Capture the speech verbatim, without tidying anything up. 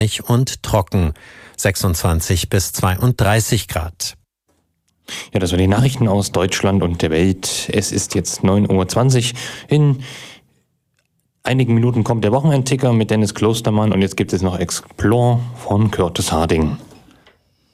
und trocken, sechsundzwanzig bis zweiunddreißig Grad. Ja, das waren die Nachrichten aus Deutschland und der Welt. Es ist jetzt neun Uhr zwanzig. In einigen Minuten kommt der Wochenendticker mit Dennis Klostermann und jetzt gibt es noch Explore von Curtis Harding.